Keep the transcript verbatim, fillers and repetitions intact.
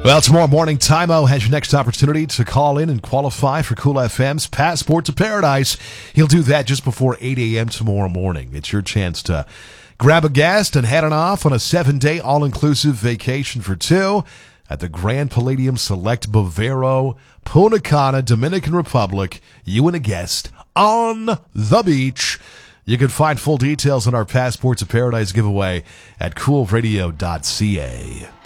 Well, tomorrow morning, Timo has your next opportunity to call in and qualify for Cool F M's Passport to Paradise. He'll do that just before eight a.m. tomorrow morning. It's your chance to grab a guest and head on off on a seven-day all-inclusive vacation for two at the Grand Palladium Select Bavaro, Punta Cana, Dominican Republic. You and a guest on the beach. You can find full details on our Passport to Paradise giveaway at cool radio dot c a.